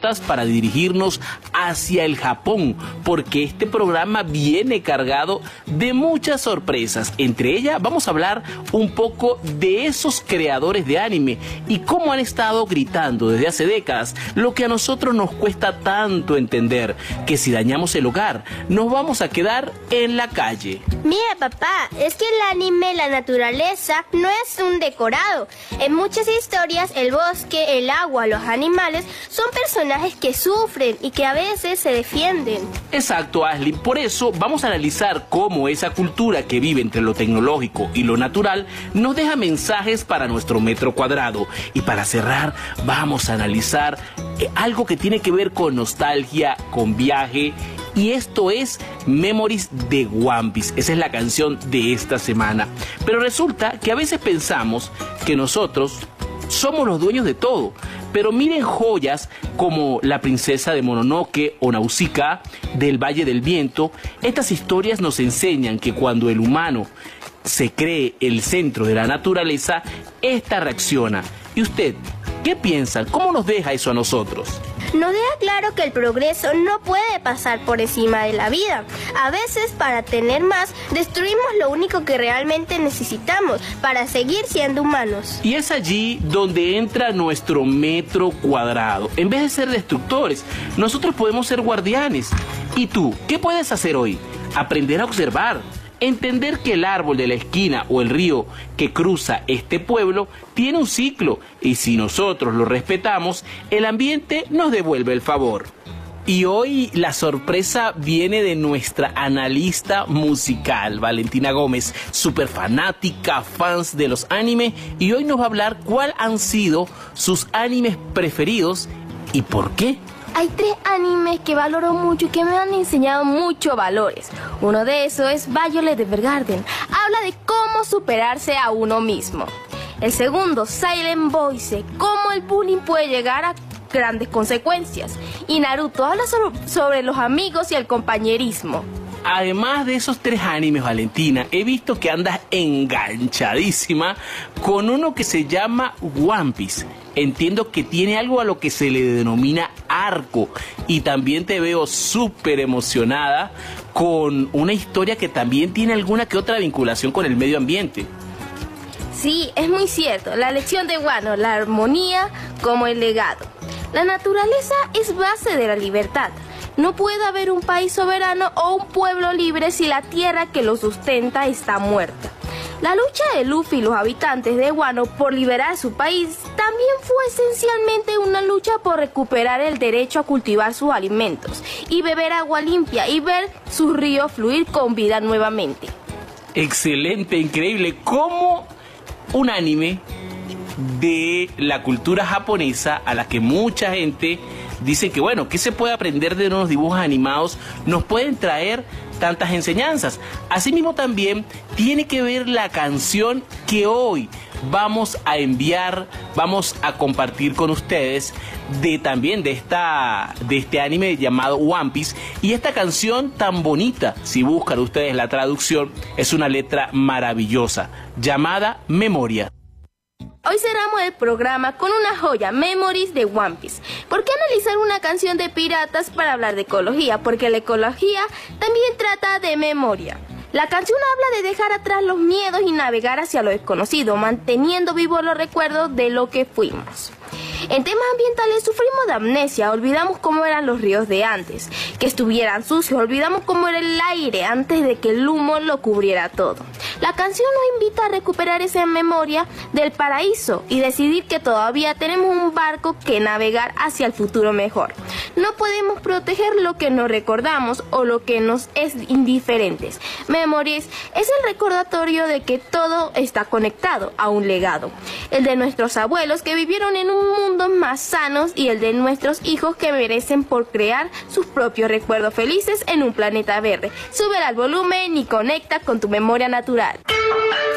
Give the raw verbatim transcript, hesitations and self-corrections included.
notas para dirigirnos hacia el Japón, porque este programa viene cargado de muchas sorpresas. Entre ellas vamos a hablar un poco de esos creadores de anime y cómo han estado gritando desde hace décadas lo que a nosotros nos cuesta tanto entender, que si dañamos el hogar nos vamos a quedar en la calle. Mira, papá, es que el anime, la naturaleza, no es un decorado. En muchas historias, el bosque, el agua, los animales son personajes que sufren y que a veces se defienden. Exacto, Ashley. Por eso vamos a analizar cómo esa cultura que vive entre lo tecnológico y lo natural nos deja mensajes para nuestro metro cuadrado. Y para cerrar, vamos a analizar algo que tiene que ver con nostalgia, con viaje. Y esto es Memories de One Piece. Esa es la canción de esta semana. Pero resulta que a veces pensamos que nosotros somos los dueños de todo. Pero miren joyas como La princesa de Mononoke o Nausicaa del Valle del Viento. Estas historias nos enseñan que cuando el humano se cree el centro de la naturaleza, esta reacciona. ¿Y usted qué piensa? ¿Cómo nos deja eso a nosotros? Nos deja claro que el progreso no puede pasar por encima de la vida. A veces, para tener más, destruimos lo único que realmente necesitamos para seguir siendo humanos. Y es allí donde entra nuestro metro cuadrado. En vez de ser destructores, nosotros podemos ser guardianes. ¿Y tú, qué puedes hacer hoy? Aprender a observar. Entender que el árbol de la esquina o el río que cruza este pueblo tiene un ciclo y si nosotros lo respetamos, el ambiente nos devuelve el favor. Y hoy la sorpresa viene de nuestra analista musical, Valentina Gómez, súper fanática, fans de los animes, y hoy nos va a hablar cuáles han sido sus animes preferidos y por qué. Hay tres animes que valoro mucho y que me han enseñado muchos valores. Uno de esos es Violet Evergarden. Habla de cómo superarse a uno mismo. El segundo, Silent Voice, cómo el bullying puede llegar a grandes consecuencias. Y Naruto habla sobre, sobre los amigos y el compañerismo. Además de esos tres animes, Valentina, he visto que andas enganchadísima con uno que se llama One Piece. Entiendo que tiene algo a lo que se le denomina arco y también te veo súper emocionada con una historia que también tiene alguna que otra vinculación con el medio ambiente. Sí, es muy cierto. La lección de Wano, la armonía como el legado. La naturaleza es base de la libertad. No puede haber un país soberano o un pueblo libre si la tierra que lo sustenta está muerta. La lucha de Luffy y los habitantes de Wano por liberar su país también fue esencialmente una lucha por recuperar el derecho a cultivar sus alimentos y beber agua limpia y ver sus ríos fluir con vida nuevamente. Excelente, increíble. ¿Cómo un anime de la cultura japonesa a la que mucha gente dice que bueno, ¿qué se puede aprender de unos dibujos animados? Nos pueden traer tantas enseñanzas. Asimismo también tiene que ver la canción que hoy vamos a enviar, vamos a compartir con ustedes de también de esta de este anime llamado One Piece, y esta canción tan bonita, si buscan ustedes la traducción, es una letra maravillosa llamada Memoria. Hoy cerramos el programa con una joya, Memories de One Piece. ¿Por qué analizar una canción de piratas para hablar de ecología? Porque la ecología también trata de memoria. La canción habla de dejar atrás los miedos y navegar hacia lo desconocido, manteniendo vivos los recuerdos de lo que fuimos. En temas ambientales sufrimos de amnesia, olvidamos cómo eran los ríos de antes, que estuvieran sucios, olvidamos cómo era el aire antes de que el humo lo cubriera todo. La canción nos invita a recuperar esa memoria del paraíso y decidir que todavía tenemos un barco que navegar hacia el futuro mejor. No podemos proteger lo que nos recordamos o lo que nos es indiferente. Memories es el recordatorio de que todo está conectado a un legado. El de nuestros abuelos que vivieron en un mundo más sanos y el de nuestros hijos que merecen por crear sus propios recuerdos felices en un planeta verde. Sube al volumen y conecta con tu memoria natural.